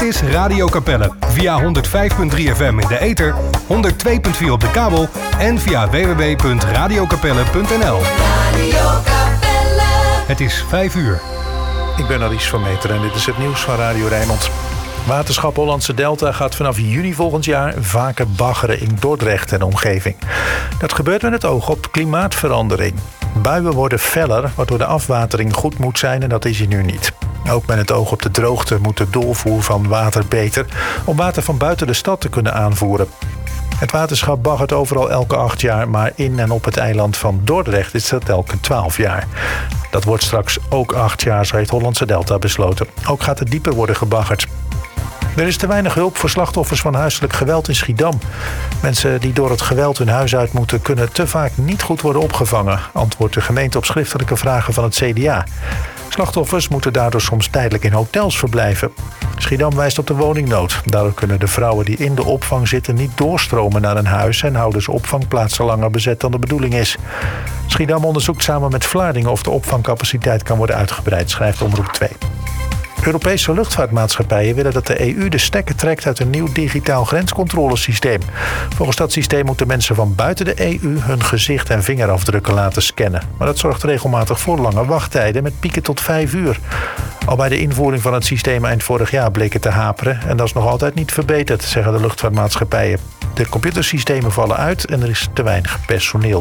is Radio Capelle. Via 105.3 FM in de ether, 102.4 op de kabel en via www.radiocapelle.nl. Radio Capelle. Het is 5 uur. Ik ben Aries van Meter en dit is het nieuws van Radio Rijnmond. Waterschap Hollandse Delta gaat vanaf juni volgend jaar vaker baggeren in Dordrecht en omgeving. Dat gebeurt met het oog op klimaatverandering. Buien worden feller, waardoor de afwatering goed moet zijn en dat is hij nu niet. Ook met het oog op de droogte moet de doorvoer van water beter om water van buiten de stad te kunnen aanvoeren. Het waterschap baggert overal elke 8 jaar, maar in en op het eiland van Dordrecht is dat elke 12 jaar. Dat wordt straks ook 8 jaar, zo heeft Hollandse Delta besloten. Ook gaat het dieper worden gebaggerd. Er is te weinig hulp voor slachtoffers van huiselijk geweld in Schiedam. Mensen die door het geweld hun huis uit moeten, kunnen te vaak niet goed worden opgevangen, antwoordt de gemeente op schriftelijke vragen van het CDA. Slachtoffers moeten daardoor soms tijdelijk in hotels verblijven. Schiedam wijst op de woningnood. Daardoor kunnen de vrouwen die in de opvang zitten niet doorstromen naar een huis en houden ze opvangplaatsen langer bezet dan de bedoeling is. Schiedam onderzoekt samen met Vlaardingen of de opvangcapaciteit kan worden uitgebreid, schrijft Omroep 2. Europese luchtvaartmaatschappijen willen dat de EU de stekker trekt uit een nieuw digitaal grenscontrolesysteem. Volgens dat systeem moeten mensen van buiten de EU hun gezicht en vingerafdrukken laten scannen. Maar dat zorgt regelmatig voor lange wachttijden met pieken tot 5 uur. Al bij de invoering van het systeem eind vorig jaar bleek het te haperen en dat is nog altijd niet verbeterd, zeggen de luchtvaartmaatschappijen. De computersystemen vallen uit en er is te weinig personeel.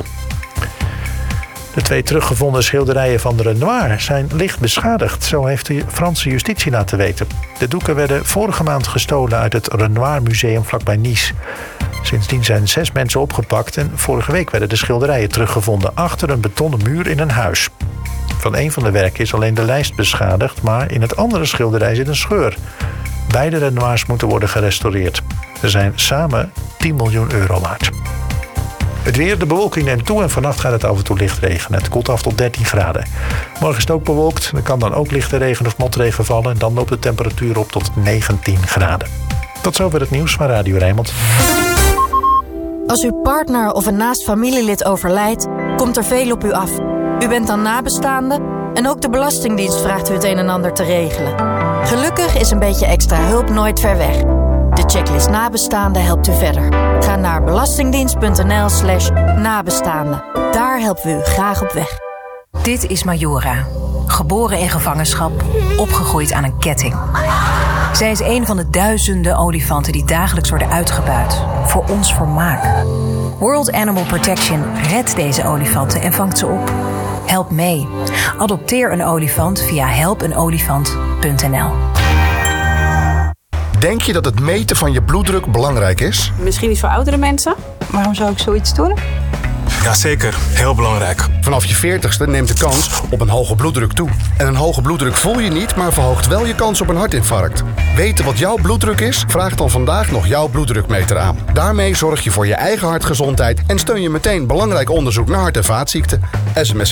De 2 teruggevonden schilderijen van Renoir zijn licht beschadigd, zo heeft de Franse justitie laten weten. De doeken werden vorige maand gestolen uit het Renoir Museum vlakbij Nice. Sindsdien zijn 6 mensen opgepakt en vorige week werden de schilderijen teruggevonden achter een betonnen muur in een huis. Van een van de werken is alleen de lijst beschadigd, maar in het andere schilderij zit een scheur. Beide Renoirs moeten worden gerestaureerd. Ze zijn samen 10 miljoen euro waard. Het weer, de bewolking neemt toe en vannacht gaat het af en toe licht regenen. Het koelt af tot 13 graden. Morgen is het ook bewolkt. Er kan dan ook lichte regen of motregen vallen. En dan loopt de temperatuur op tot 19 graden. Tot zover het nieuws van Radio Rijnmond. Als uw partner of een naast familielid overlijdt, komt er veel op u af. U bent dan nabestaande en ook de Belastingdienst vraagt u het een en ander te regelen. Gelukkig is een beetje extra hulp nooit ver weg. De checklist Nabestaanden helpt u verder. Ga naar belastingdienst.nl/nabestaanden. Daar helpen we u graag op weg. Dit is Majora. Geboren in gevangenschap, opgegroeid aan een ketting. Zij is een van de duizenden olifanten die dagelijks worden uitgebuit. Voor ons vermaak. World Animal Protection redt deze olifanten en vangt ze op. Help mee. Adopteer een olifant via helpenolifant.nl. Denk je dat het meten van je bloeddruk belangrijk is? Misschien niet voor oudere mensen. Waarom zou ik zoiets doen? Jazeker, heel belangrijk. Vanaf je 40ste neemt de kans op een hoge bloeddruk toe. En een hoge bloeddruk voel je niet, maar verhoogt wel je kans op een hartinfarct. Weten wat jouw bloeddruk is? Vraag dan vandaag nog jouw bloeddrukmeter aan. Daarmee zorg je voor je eigen hartgezondheid en steun je meteen belangrijk onderzoek naar hart- en vaatziekten. SMS